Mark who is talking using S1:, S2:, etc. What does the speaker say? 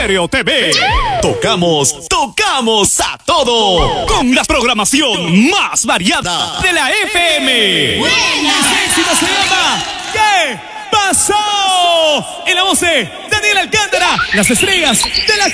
S1: Estéreo TV. Tocamos a todo. Con la programación más variada de la FM.
S2: ¡Buena!
S1: Éxito se llama ¿Qué pasó? En la voz de Daniel Alcántara, las estrellas de la